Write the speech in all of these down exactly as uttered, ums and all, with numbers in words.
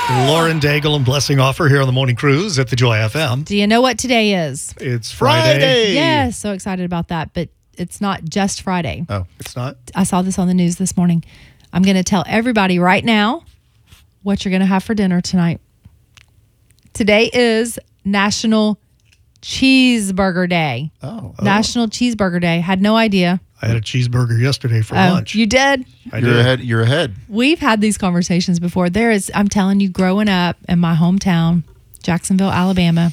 Lauren Daigle and Blessing Offer here on the Morning Cruise at the Joy F M. Do you know what today is? It's Friday. Friday. Yes, so excited about that. But it's not just Friday. Oh, it's not? I saw this on the news this morning. I'm going to tell everybody right now what you're going to have for dinner tonight. Today is National Cheeseburger Day. Oh. National Cheeseburger Day. Had no idea. I had a cheeseburger yesterday for Oh, lunch. you did? I You're did. ahead. You're ahead. We've had these conversations before. There is, I'm telling you, growing up in my hometown, Jacksonville, Alabama,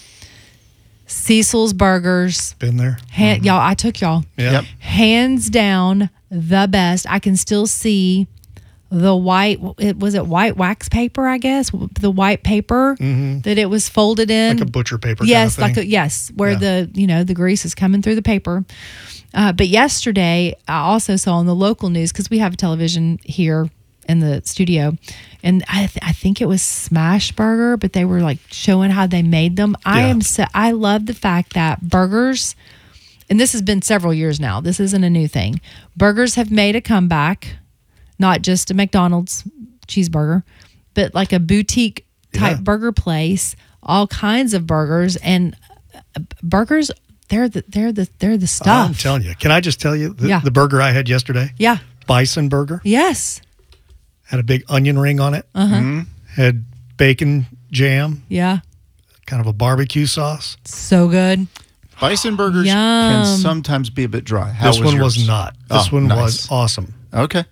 Cecil's Burgers. Been there. Han- Y'all, I took y'all. Yeah. Yep. Hands down, the best. I can still see the white, it was it white wax paper, I guess? The white paper that it was folded in. Like a butcher paper Yes, kind of like thing. a, yes, where Yeah. the, you know, the grease is coming through the paper. Uh, but yesterday, I also saw on the local news, because we have a television here in the studio, and I, th- I think it was Smash Burger, but they were like showing how they made them. I Yeah. am so, I love the fact that burgers, and this has been several years now, this isn't a new thing. Burgers have made a comeback, not just a McDonald's cheeseburger, but like a boutique type Yeah. burger place, all kinds of burgers, and uh, burgers, they're the they're the they're the stuff. I'm telling you. Can I just tell you the, Yeah. the burger I had yesterday? Yeah. Bison burger. Yes. Had a big onion ring on it. Uh-huh. Had bacon jam, Yeah. kind of a barbecue sauce. So good. Bison burgers Yum. can sometimes be a bit dry. How this one yours? was not. This Oh, one nice. was awesome. Okay.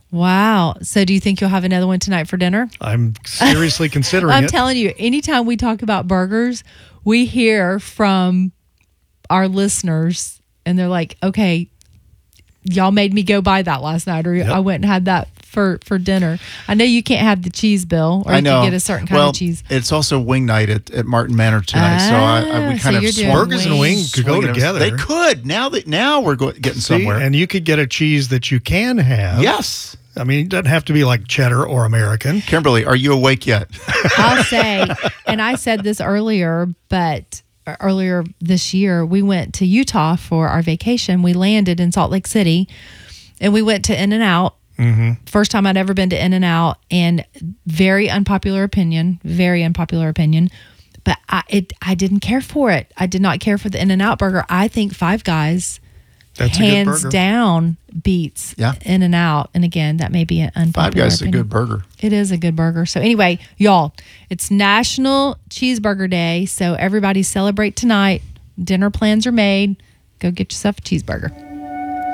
Wow. So do you think you'll have another one tonight for dinner? I'm seriously considering I'm it. telling you, anytime we talk about burgers, we hear from our listeners and they're like, okay, y'all made me go buy that last night, or Yep. I went and had that for, for dinner. I know you can't have the cheese, Bill, or I you know. can get a certain kind well, of cheese. It's also wing night at, at Martin Manor tonight, so I, I Ah, we so kind of you're doing swung- Burgers and wings could go swinging it. together. They could now that now we're go- getting See, somewhere. and you could get a cheese that you can have. yes, I mean, it doesn't have to be like cheddar or American. Kimberly, are you awake yet? I'll say, and I said this earlier, but earlier this year, we went to Utah for our vacation. We landed in Salt Lake City, and we went to In-N-Out. Mm-hmm. First time I'd ever been to In-N-Out, and very unpopular opinion, very unpopular opinion, but I it I didn't care for it. I did not care for the In-N-Out burger. I think Five Guys, That's a good hands burger. down, beats Yeah. In-N-Out. And again, that may be an unpopular Five Guys is a opinion. good burger. It is a good burger. So anyway, y'all, it's National Cheeseburger Day. So everybody celebrate tonight. Dinner plans are made. Go get yourself a cheeseburger.